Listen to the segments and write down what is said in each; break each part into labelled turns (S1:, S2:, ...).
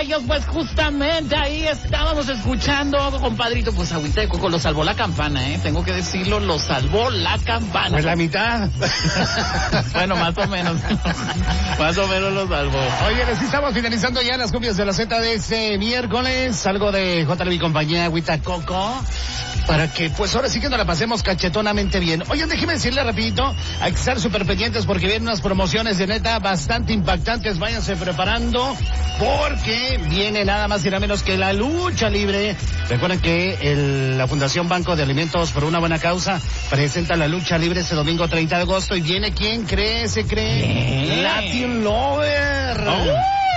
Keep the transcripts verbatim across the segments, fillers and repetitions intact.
S1: bellos, pues justamente ahí estábamos escuchando, compadrito, pues Agüita de Coco lo salvó la campana, ¿eh? Tengo que decirlo, lo salvó la campana.
S2: Pues la mitad.
S1: Bueno, más o menos. Más o menos lo salvó.
S2: Oye, les estamos finalizando ya las cumbias de la Z de este miércoles. Algo de J L B y compañía, Agüita de Coco. Para que, pues ahora sí que nos la pasemos cachetonamente bien. Oigan, déjenme decirle rapidito, hay que estar súper pendientes porque vienen unas promociones de neta bastante impactantes. Váyanse preparando porque viene nada más y nada menos que la lucha libre. Recuerden que el, la Fundación Banco de Alimentos por una Buena Causa presenta la lucha libre este domingo treinta de agosto y viene, ¿quién cree? ¿Se cree?
S1: ¿Qué?
S2: Latin Lover.
S1: Oh.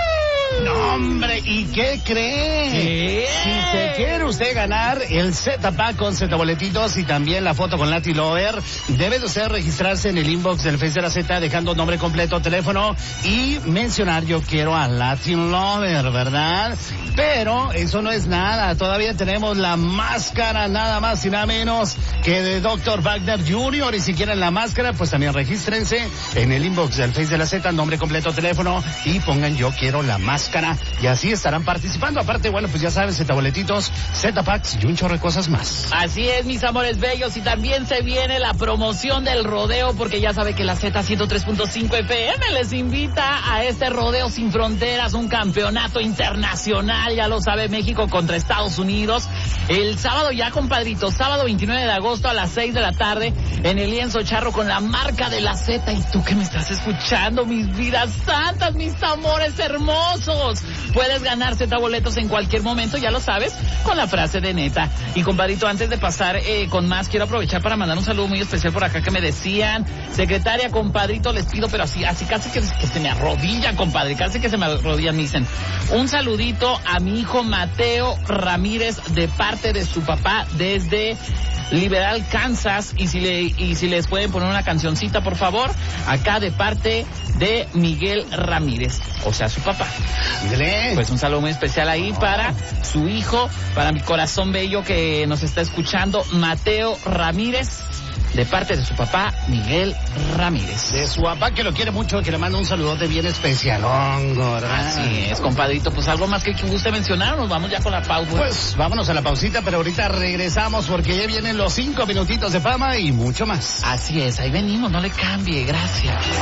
S2: No, hombre, ¿y qué cree?
S1: ¿Qué?
S2: Si se quiere usted ganar el Z-Pack con Z boletitos y también la foto con Latin Lover, debe de usted registrarse en el inbox del Face de la Z dejando nombre completo, teléfono y mencionar yo quiero a Latin Lover, ¿verdad? Pero eso no es nada, todavía tenemos la máscara nada más y nada menos que de doctor Wagner junior y si quieren la máscara, pues también regístrense en el inbox del Face de la Z, nombre completo, teléfono y pongan yo quiero la máscara. Y así estarán participando. Aparte, bueno, pues ya saben, Z-boletitos, Z-packs y un chorro de cosas más.
S1: Así es, mis amores bellos. Y también se viene la promoción del rodeo, porque ya sabe que la Z ciento tres punto cinco F M les invita a este rodeo sin fronteras, un campeonato internacional, ya lo sabe, México contra Estados Unidos. El sábado ya, compadrito, sábado veintinueve de agosto a las seis de la tarde, en el lienzo charro con la marca de la Z. Y tú que me estás escuchando, mis vidas santas, mis amores hermosos. Puedes ganar Z boletos en cualquier momento, ya lo sabes, con la frase de neta. Y compadrito, antes de pasar eh, con más, quiero aprovechar para mandar un saludo muy especial por acá que me decían, secretaria, compadrito, les pido, pero así, así casi que, que se me arrodillan, compadre, casi que se me arrodillan, me dicen, un saludito a mi hijo Mateo Ramírez de parte de su papá desde Liberal, Kansas, y si le y si les pueden poner una cancioncita, por favor, acá de parte de Miguel Ramírez, o sea, su papá.
S2: Dile.
S1: Pues un saludo muy especial ahí oh. para su hijo, para mi corazón bello que nos está escuchando, Mateo Ramírez, de parte de su papá, Miguel Ramírez.
S2: De su papá, que lo quiere mucho, que le manda un saludote bien especial. ¿Verdad?
S1: Así es, compadrito. Pues algo más que guste mencionar, nos vamos ya con la pausa.
S2: Pues vámonos a la pausita, pero ahorita regresamos porque ya vienen los cinco minutitos de fama y mucho más.
S1: Así es, ahí venimos, no le cambie, gracias.